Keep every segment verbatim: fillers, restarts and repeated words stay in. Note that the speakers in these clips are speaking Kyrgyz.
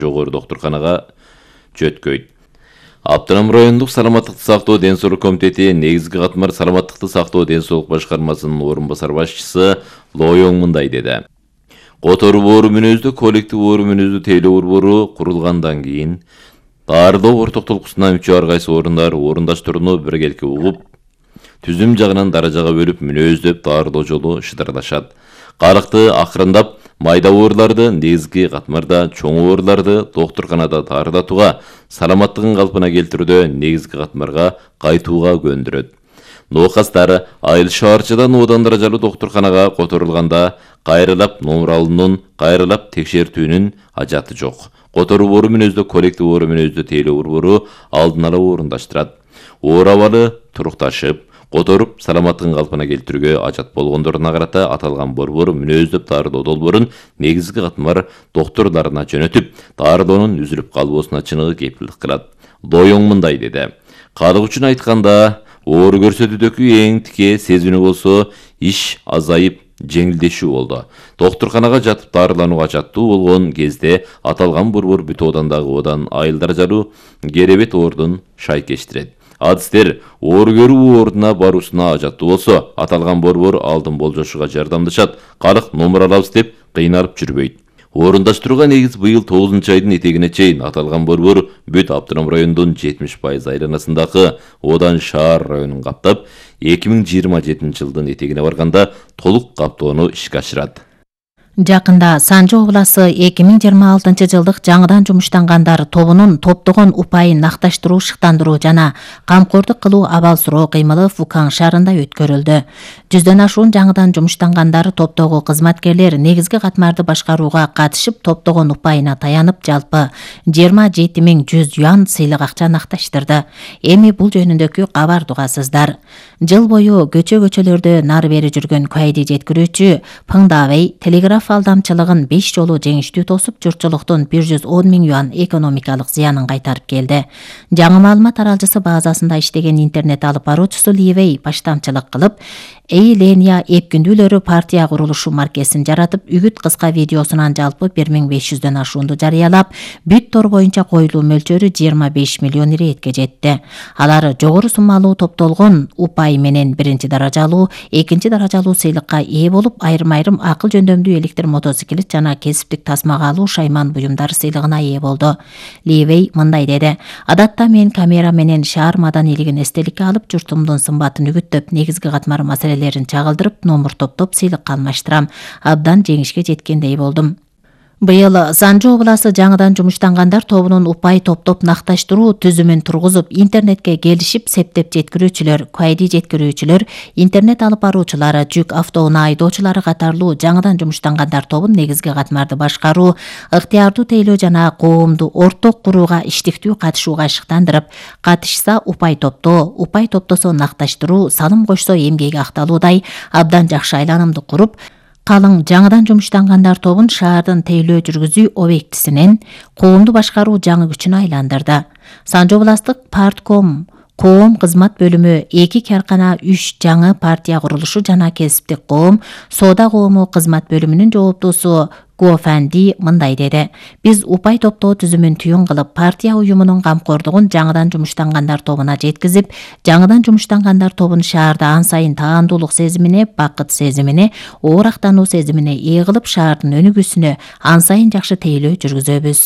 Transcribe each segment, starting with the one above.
жогору доктурканага жөткөйт. Аптанам райондук саламаттыкты сактоо ден соолук комитети негизги катмар саламаттыкты сактоо ден соолук башкармасынын орун басар башчысы Лоёң мындай деди. Которуп оору мүнөздүү коллектив оору мүнөздүү тейлөө борбору курулгандан кийин даарылоо орток толкусунан үчөө ар кайсы орундар орундаштарууну биргеликке угуп, түзүм жагынан даражага бөлүп мүнөздөп даарылоо жолу шыдырдашат. Карыкты акырындап майда ооруларды негизги катмарда, чоң ооруларды доктурканада таарылатууга, саламаттыгын калпына келтирүүдө негизги катмарга кайтууга көндүрөт. Ноокастар Айыл шаарчыдан одан даражалуу доктурканага которулганда кайрылап номер алуунун, кайрылап текшертүүнүн ажаты жок. Которуп оору мүнөздүү коллектив оору мүнөздүү тейлөө борбору алдын ала орундаштырат. Оор абалы турукташып, которуп саламаттыгын калпына келтирүүгө ажат болгондоруна карата аталган борбор мүнөздөп даарылоо долбоорун негизги катмар доктурларына жөнөтүп, даарылоонун үзүлүп калбоосуна чыныгы кепилдик кылат. Лоёң мындай деди. Калык үчүн айтканда, оору көрсөтүүдөгү эң тике сезүүнү болсо, иш азайып жеңилдешүү болду. Доктурканага жатып даарыланууга жаттуу болгон кезде аталган борбор бүт оодандагы одан айыл даражалуу керебет оордун шайкештирет. Адыстер оору көрүү ордуна баруусуна ажаттуу болсо, аталган борбор алдын болжошуга жардамдашат. Калык номер алабыз деп кыйналып жүрбөйт. Орундаштырууга негиз быйыл тогузунчу айдын этегине чейин аталган борбор бүт Аптанам районунун жетимиш пайыз айланасындагы одан шаар районун каптап, эки миң жыйырма жетинчи жылдын этегине барганда толук каптоону ишке ашырат. Жакында Санжы обласы эки миң жыйырма алтынчы жылдык жаңыдан жумуштангандар тобунун топтогон упайын накташтыруу, шыктандыруу жана камкордук кылуу абал суроо кыймылы Фукаң шаарында өткөрүлдү. Жүздөн ашуун жаңыдан жумуштангандар топтогу кызматкерлер негизги катмарды башкарууга катышып, топтогон упайына таянып, жалпы жыйырма жети миң жүз юан сыйлык акча накташтырды. Эми бул жөнүндөгү кабар угасыздар. Жыл бою көчө-көчөлөрдө нары бери жүргөн Куайди жеткирүүчү Пыңдабей телеграф алдамчылыгын беш жолу жеңиштүү тосуп, журтчулуктун бир жүз он миң юан экономикалык зыянын кайтарып келди. Жаңы маалымат таралжысы базасында иштеген интернет алып баруучусу Ливей баштамчылык кылып, Эйления эпкүндүүлөрү партия курулушу маркесин жаратып, үгүт кыска видеосунан жалпы бир миң беш жүздөн ашуунду жарыялап, бүт тор боюнча коюлуу мөлчөрү жыйырма беш миллион иретке жетти. Алар жогору суммалуу топтолгон упай менен биринчи даражалуу, экинчи даражалуу сыйлыкка ээ болуп, айрым-айрым акыл жөндөмдүү электр мотоциклет жана кесиптик тасмага алуу шайман буюмдар сыйлыгына ээ болду. Ливей мындай деди. Адатта мен камера менен шаар маданилигин эстеликке алып, журтумдун сымбатын үгүттөп, негизги катмар маселелерин чагылдырып, номер топтоп сыйлык алмаштырам. Абдан жеңишке жеткендей болдум. Быйыл Санжы обласы жаңыдан жумуштангандар тобунун упай топтоп накташтыруу түзүмүн тургузуп, интернетке келишип, септеп жеткирүүчүлөр, Куайди жеткирүүчүлөр, интернет алып баруучулары, жүк автоунаа айдоочулары катарлуу жаңыдан жумуштангандар тобун негизги катмарды башкаруу, ыктыярдуу тейлөө жана коомду орток курууга иштиктүү катышууга шыктандырып, катышса упай топтоо, упай топтосо накташтыруу, салым кошсо эмгеги акталуудай абдан жакшы айланымды куруп, калың жаңыдан жумуштангандар тобун шаардын тейлөө жүргүзүү объектисинен коомду башкаруу жаңы күчүнө айландырды. Санжы областык партком коом кызмат бөлүмү эки каркана үч жаңы партия курулушу жана кесиптик коом соода коому кызмат бөлүмүнүн жооптуусу Гуофанди мындай деди. Биз упай топтоо түзүмүн түйүн кылып, партия уюмунун камкордугун жаңыдан жумуштангандар тобуна жеткизип, жаңыдан жумуштангандар тобун шаарда ан сайын таандуулук сезимине, бакыт сезимине, оорактануу сезимине ээ кылып, шаардын өнүгүүсүнө ан сайын жакшы тейлөө жүргүзөбүз.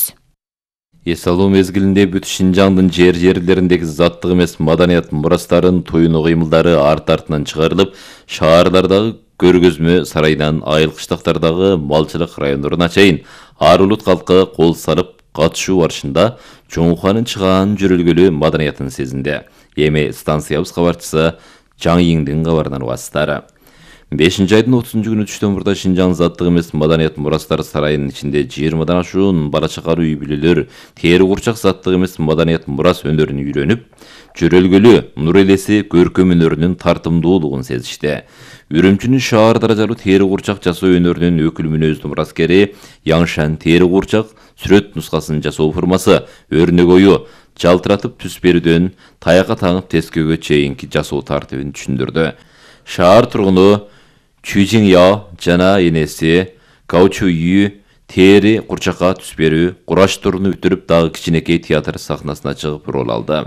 Эс алуу мезгилинде бүт Шинжаңдын жер жерлериндеги заттык эмес маданият мурастарын туюну кыймылдары арт артынан чыгарылып, шаарлардагы көргөзмө сарайынан айыл кыштактардагы малчылык райондоруна чейин ар улут калкы кол салып катышуу барышында чоң уханын чыгаан жүрөлгөлүү маданиятын сезинди. Эми станциябыз кабарчысы Жаңыйыңдын кабарынан угасыздар. бешинчи айдын отузунчу күнү түштөн бурда Шинжаң заттык эмес маданият мурастары сарайынын ичинде жыйырмадан ашуун бала чакалуу үй бүлөлөр тери курчак заттык эмес маданият мурас өнөрүн үйрөнүп, жүрөлгөлүү нур элеси көркөм өнөрүнүн тартымдуулугун сезишти. Үрүмчүнүн шаар даражалуу тери курчак жасоо өнөрүнүн өкүл мүнөздүү мураскери Яңшан тери курчак сүрөт нускасын жасоо формасы өрнөк ою жалтыратып түс берүүдөн таякка таңып тескөөгө чейинки жасоо тартибин түшүндүрдү. Шаар тургуну Чүжиң Я жана энеси Гаучу Ю тери курчакка түс берүү, кураш турну бүтүрүп дагы кичинекей театр сахнасына чыгып роль алды.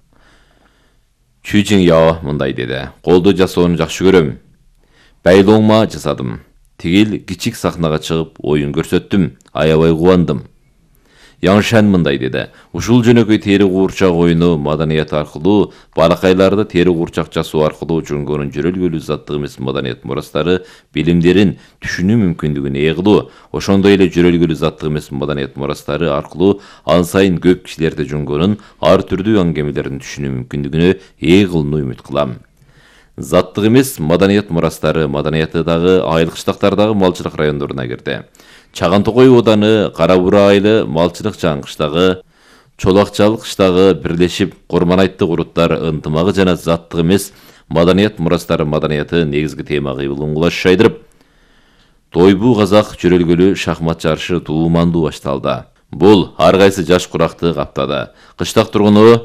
Чүй Жин Яо мындай деди: "Колду жасоону жакшы көрөм. Байлооңма жасадым. Тигил кичик сахнага чыгып оюн көрсөттүм. Аябай кубандым." Яң Шан мындай деди: "Ушул жөнөкөй тери куурчак оюну маданият аркылуу, балакайларды тери куурчак жасоо аркылуу жөнгөнүн жөрөлгөлүү заттык эмес маданият мурастары, билимдерин түшүнүү мүмкүндүгүн ээ кылуу, ошондой эле жөрөлгөлүү заттык эмес маданият мурастары аркылуу ан сайын көп кишилерде жөнгөнүн ар түрдүү аңгемелерин түшүнүү мүмкүндүгүнө ээ кылууну үмүт кылам. Заттык эмес маданият мурастары маданияты дагы айыл кыштактардагы малчылык райондоруна кирди. Чагантокой ооданы Кара Бура айылы малчылык жаңкыштагы, Чолакчал кыштагы бирлешип Корманайтты куруттар ынтымагы жана заттык эмес маданият мурастары маданияты негизги тема кыйбылын кулаш шайдырып, Тойбу казак жөрөлгөлүү шахмат жарышы туумандуу башталды. Бул ар кайсы жаш куракты каптады. Кыштак тургуну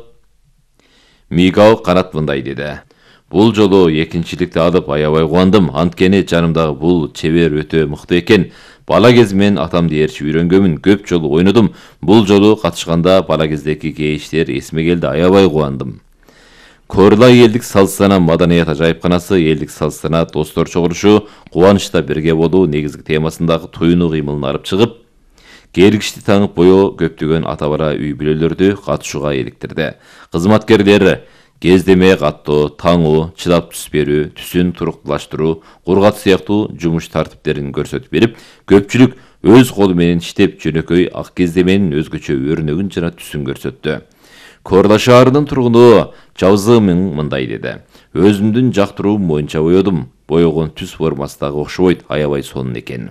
Мигао Канат мындай деди: "Бул жолу экинчиликти алып аябай кубандым. Анткени жанымдагы бул чебер өтө мыкты экен. Бала кезимен атамды ээрчип үйрөнгөнмүн, көп жолу ойнодум. Бул жолу катышканда бала кездеги кейиштер эсиме келди, аябай кубандым." Көрлай элдик салт-сана маданият ажайыпканасы элдик салт-сана достор чогулушу, кубанычта бирге болуу негизги темасындагы туюну кыймылын алып чыгып, кээргичти таңып боё көптөгөн ата бара үй бүлөлөрдү катышууга эликтирди. Кызматкерлер кездеме каттоо, таңуу, чыдап түс берүү, түсүн туруктуулаштыруу, кургат сыяктуу жумуш тартиптерин көрсөтүп берип, көпчүлүк өз колу менен иштеп жөнөкөй ак кездеменин өзгөчө өрнөгүн жана түсүн көрсөттү. Корла шаарынын тургуну Чаузы Миң мындай деди: "Өзүмдүн жактыруум боюнча боёдум. Боёгон түс формасы дагы окшобойт, аябай сонун экен."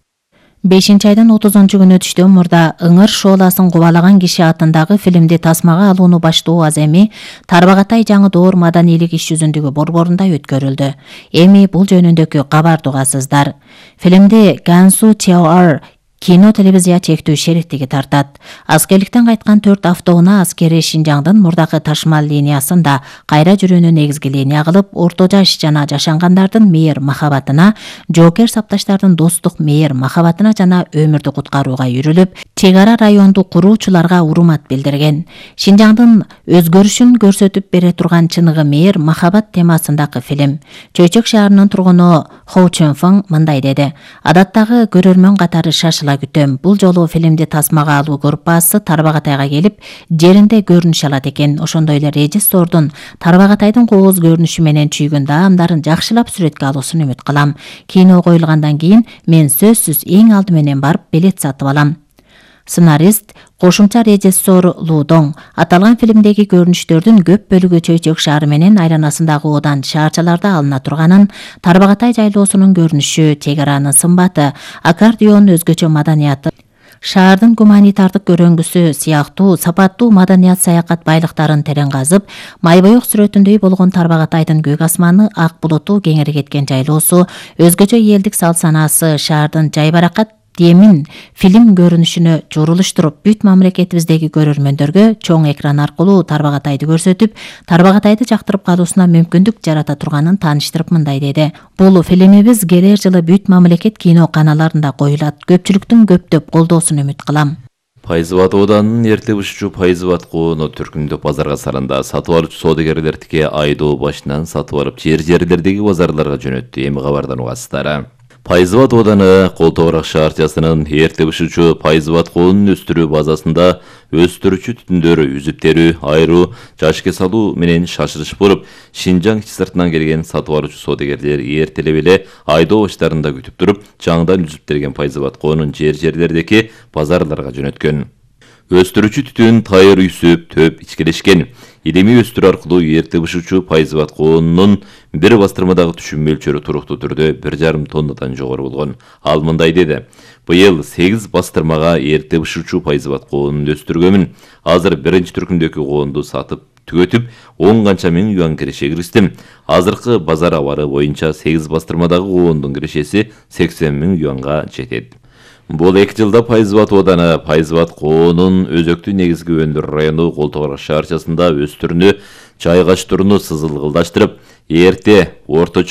бешинчи айдын отузунчу күнү түштөн мурда Ыңыр шооласын кубалаган киши атындагы фильмди тасмага алууну баштоо аземи Тарбагатай жаңы доор маданийлик иш жүзүндөгү борборунда өткөрүлдү. Эми бул жөнүндөгү кабар тугасыздар. Фильмди Гансу Чаоар кино телевизия чектүү шериктиги тартат. Аскерликтен кайткан төрт автоунаа аскери Шинжаңдын мурдагы ташмал линиясында кайра жүрүүнү негизги линия кылып, орто жаш жана жашангандардын мээр махабатына, жоокер сапташтардын достук мээр махабатына жана өмүрдү куткарууга үйрүлүп, чек ара районду куруучуларга урмат билдирген. Шинжаңдын өзгөрүшүн көрсөтүп бере турган чыныгы мээр махабат темасындагы фильм. Чөйчөк шаарынын тургуну Хоу Чөнфөң мындай деди: "Адаттагы көрөрмөн катары шашыла күтөм. Бул жолу фильмди тасмага алуу группасы Тарбагатайга келип, жеринде көрүнүш алат экен. Ошондой эле режиссердун Тарбагатайдын кооз көрүнүшү менен чүйгүн даамдарын жакшылап сүрөткө алуусун үмүт кылам. Кино коюлгандан кийин мен сөзсүз эң алды менен барып билет сатып алам." Сценарист, кошумча режиссер Лу Доң аталган фильмдеги көрүнүштөрдүн көп бөлүгү Чөйчөк шаары менен айланасындагы оодан шаарчаларда алына турганын, Тарбагатай жайлоосунун көрүнүшү, чек аранын сымбаты, аккордеондун өзгөчө маданияты, шаардын гуманитардык көрөңгүсү сыяктуу сапаттуу маданият саякат байлыктарын терең казып, майбоек сүрөтүндөй болгон Тарбагатайдын көк асманы ак булуту кеңири кеткен жайлоосу, өзгөчө элдик салт санаасы, шаардын жайбаракат демин фильм көрүнүшүнө журулуштуруп, бүт мамлекетибиздеги көрөрмөндөргө чоң экран аркылуу Тарбагатайды көрсөтүп, Тарбагатайды жактырып калуусуна мүмкүндүк жарата турганын тааныштырып мындай деди: "Бул фильмибиз келер жылы бүт мамлекет кино каналдарында коюлат. Көпчүлүктүн көптөп колдоосун үмүт кылам." Пайзыбат оданын эрте бышчу Пайзыбат коону Түркүндө базарга салында сатып алуучу соодагерлер тике айдоо башынан сатып алып жер-жерлердеги базарларга жөнөттү. Эми кабардан угасыздар. Пайзыбат ооданы Кол Тоорак шаарчасынын эрте бышчу Пайзыбат коонун өстүрүү базасында өстүрүүчү түтүндөрү үзүп терүү, айыруу, жашке салуу менен шашырыш болуп, Шинжаң ичи сыртынан келген сатып алуучу соодагерлер эртелеп эле айдоо баштарында күтүп туруп, жаңыдан үзүп терген Пайзыбат коонун жер-жерлердеги базарларга жөнөткөн. Өстүрүүчү түтүн тайыр үйсүп, төп ичкелешкен. Илимий өстүрүү аркылуу эрте бышуучу Пайзыбат коонунун бир бастырмадагы түшүм мөлчөрү туруктуу түрдө бир жарым тоннадан жогору болгон. Ал мындай деди: "Быйыл сегиз бастырмага эрте бышуучу Пайзыбат коонун өстүргөмүн. Азыр биринчи түркүмдөгү коонду сатып түгөтүп, он канча миң юан киреше киргиздим. Азыркы базар абары боюнча сегиз бастырмадагы коондун кирешеси сексен миң юанга жетет." Бул эки жылда Пайзыбат ооданы Пайзыбат коонун өзөктүү негизги өндүр району Кол Тоорак шаарчасында өстүрүүнү, жайгаштырууну сызылгылдаштырып, эрте, орточо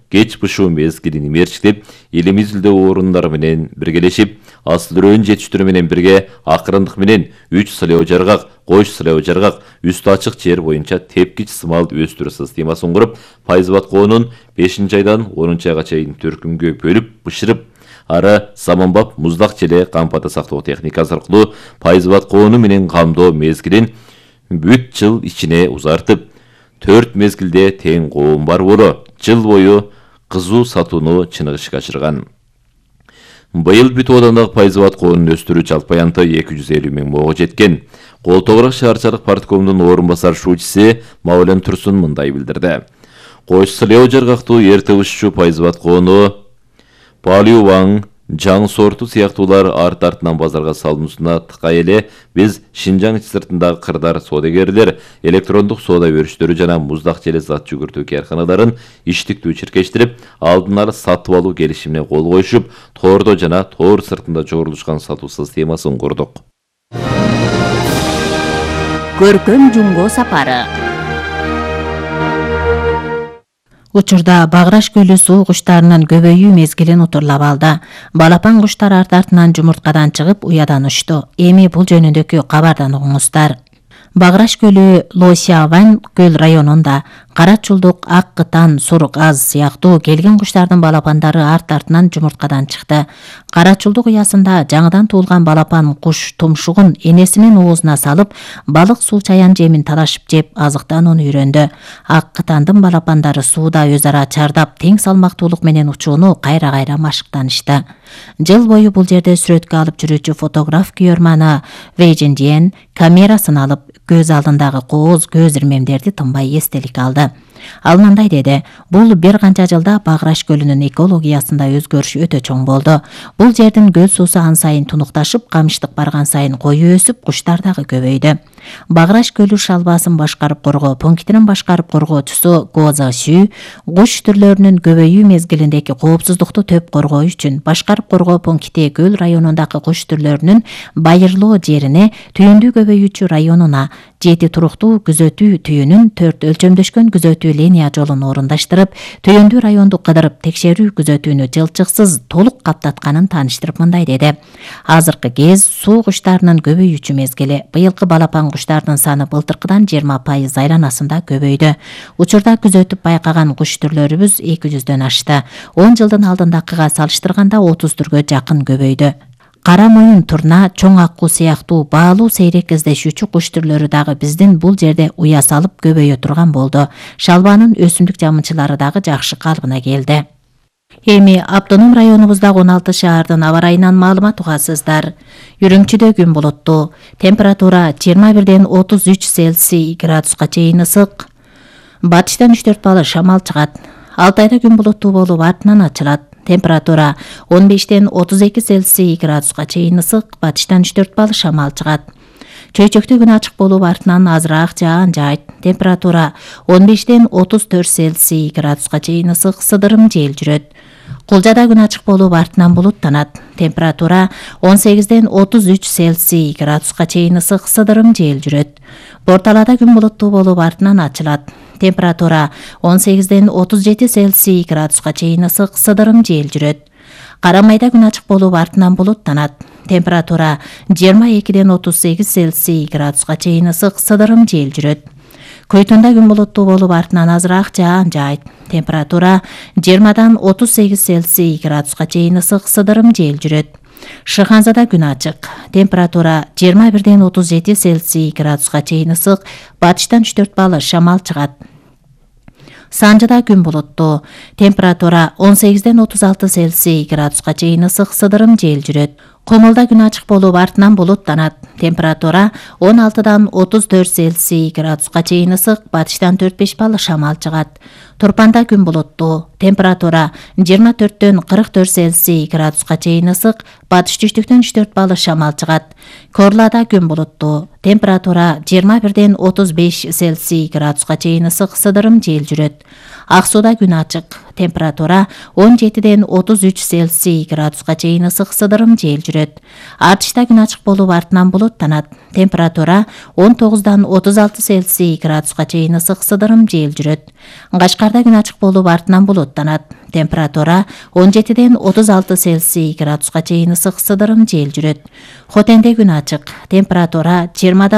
кеч бышуу мезгилин имерчитип, элimiz үлдө орундары менен биргелешип, асыл-өрөөн жетиштирүү менен бирге акырындык менен үч сылеу жаргак, кош сылеу жаргак, үстү ачык жер боюнча тепкич сымал өстүрүү системасын куруп, пайызбат коонун бешинчи айдан онунчу айга чейин төркүмгө бөлүп, бышырып, ары саманбап муздак желе кампада сактоо техникасы аркылуу пайызбат коону менен камдоо мезгилин бүт жыл ичине узартып, төрт мезгилде тең коом бар боло, жыл бою кызуу сатууну чыныгышка ашырган. Быйыл бүт оодандагы пайызбат коонун өстүрүү жалпы аянты эки жүз элүү миң моого жеткен. Кол тогурак шаарчалык парткомдун орун басар шуучусы Маулен Турсун мындай билдирди. Кош сылеу жаргактуу эрте ушчу пайызбат коону Палиу Ваң, жаң сорту сыяктуулар арт артынан базарга салынуусуна тыкай эле биз Шинжаң сыртындагы кырдар соодагерлер, электрондук соода өрүштөрү жана муздак желе зат жүгүртүү каарканаларын иштиктүү чиркештирип, алдын ала сатып алуу келишимине кол коюшуп, тоордо жана тоор сыртында жогорулушкан сатуу системасын курдук. Көркөм жумго сапары. Учурда Баграш көлү суу куштарынын көбөйүү мезгилин утурлап алды. Балапан куштар арт артынан жумурткадан чыгып уядан учту. Эми бул жөнүндөгү кабардан угуңуздар. Баграш көлү Лосявань көл районунда кара чулдук, ак кытан, сурук аз сыяктуу келген куштардын балапандары арт артынан жумурткадан чыкты. Кара чулдук уясында жаңыдан туулган балапан куш тумшугун энесинин оозуна салып, балык суу чаян жемин талашып жеп, азыктанууну үйрөндү. Ак кытандын балапандары сууда өз ара чардап, тең салмактуулук менен учууну кайра-кайра машыктанышты. Жыл бою бул жерде сүрөткө алып жүрүүчү фотограф күйөрманы Вэй Жиндиен камерасын алып, көз алдындагы кооз көз ирмемдерди тынбай эстелик алды. Ал мындай деди: бул бир канча жылда Баграш көлүнүн экологиясында өзгөрүш өтө чоң болду. Бул жердин көл суусу ан сайын тунукташып, камыштык барган сайын кою өсүп, куштар дагы көбөйдү. Баграш көлү шалбасын башкарып коргоо пунктинин башкарып коргоочусу Гоза Сүү куш түрлөрүнүн көбөйүү мезгилиндеги коопсуздукту төп коргоо үчүн башкарып коргоо пункти көл районундагы куш түрлөрүнүн байырлоо жерине, түйүндүү көбөйүүчү районуна жети туруктуу күзөтүү түйүнүн төрт өлчөмдөшкөн күзөтүү линия жолун орундаштырып, түйүндүү районду кыдырып текшерүү күзөтүүнү жылчыксыз толук каптатканын тааныштырып мындай деди: азыркы кез суу куштарынын көбөйүүчү мезгили. Быйылкы балапан куштардын саны былтыркыдан жыйырма пайыз айланасында көбөйдү. Учурда күзөтүп байкаган куш түрлөрүбүз эки жүздөн ашты. он жылдын алдындакыга салыштырганда отуз түргө жакын көбөйдү. Кара моюн турна, чоң акку сыяктуу баалуу сейрек кездешүүчү куш түрлөрү дагы биздин бул жерде уя салып көбөйө турган болду. Шалбанын өсүмдүк жамынчылары дагы жакшы калыбына келди. Эми автоном районубуздагы он алты шаардын аба ырайынан маалымат угасыздар. Үрүмчүдө күн булуттуу, температура жыйырма бирден отуз үч Цельсий градуска чейин ысык. Батыштан үч төрт балл шамал чыгат. Алтайда күн булуттуу болуп артынан ачылат. Температура он бештен отуз эки Цельсий градуска чейин ысык, батыштан үч төрт балл шамал чыгат. Чөйчөктө күн ачык болуп артынан азыраак жаан жаайт. Температура он бештен отуз төрт Цельсий градуска чейин ысык, сыдырым жел жүрөт. Кулжада күн ачык болуп артынан булуттанат. Температура он сегизден отуз үч Цельсий градуска чейин ысык, сыдырым жел жүрөт. Борталада күн булуттуу болуп артынан ачылат. Температура он сегизден отуз жети Цельсий градуска чейин ысык, сыдырым жел жүрөт. Карамайда күн ачык болуп артынан булуттанат. Температура жыйырма экиден отуз сегиз Цельсий градуска чейин ысык, сыдырым жел жүрөт. Көйтүндө күн булуттуу болуп артынан азыраак жаан жаайт. Температура жыйырмадан отуз сегиз Цельсий градуска чейин ысык, сыдырым жел жүрөт. Шыханзада күн ачык. Температура жыйырма бирден отуз жети Цельсий градуска чейин ысык, батыштан үч төрт балл шамал чыгат. Санжыда күн булуттуу. Температура он сегизден отуз алты Цельсий градуска чейин ысык, сыдырым жел жүрөт. Комулда күн ачык болуп артынан булуттанат. Температура он алтыдан отуз төрт Цельсий градуска чейин ысык, батыштан төрт беш балл шамал чыгат. Турпанда күн булуттуу. Температура жыйырма төрттөн кырк төрт Цельсий градуска чейин ысык, батыш түштүктөн үч төрт балл шамал чыгат. Корлада күн булуттуу. Температура жыйырма бирден отуз беш Цельсий градуска чейин ысык, сыдырым жел жүрөт. Аксууда күн ачык. Температура он жетиден отуз үч Цельсий градуска чейин ысык, сыдырым жел жүрөт. Артышта күн ачык болуп артынан булуттанат. Температура он тогуздан отуз алты Цельсий градуска чейин ысык, сыдырым жел жүрөт. Кашкарда күн ачык болуп артынан булуттанат. Температура он жетиден отуз алты Цельсий градуска чейин ысык сыдырым жел жүрөт. Хотенде күн ачык. Температура жыйырмадан